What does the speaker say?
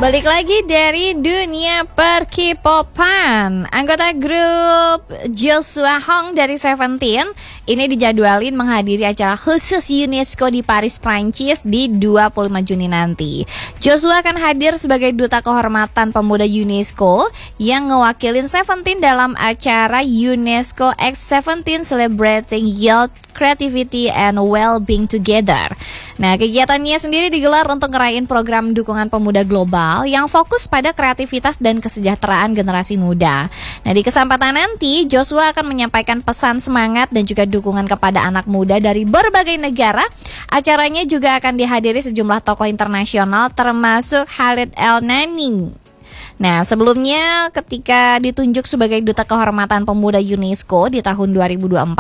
Balik lagi dari dunia per-K-popan. Anggota grup Joshua Hong dari Seventeen ini dijadwalin menghadiri acara khusus UNESCO di Paris, Prancis di 25 Juni nanti. Joshua akan hadir sebagai duta kehormatan pemuda UNESCO yang ngewakilin Seventeen dalam acara UNESCO X17 Celebrating Youth Creativity and Well-being Together. Nah, kegiatannya sendiri digelar untuk ngerayain program dukungan pemuda global yang fokus pada kreativitas dan kesejahteraan generasi muda. Nah, di kesempatan nanti Joshua akan menyampaikan pesan semangat dan juga dukungan kepada anak muda dari berbagai negara. Acaranya juga akan dihadiri sejumlah tokoh internasional termasuk Khalid El-Nani. Nah, sebelumnya ketika ditunjuk sebagai duta kehormatan pemuda UNESCO di tahun 2024,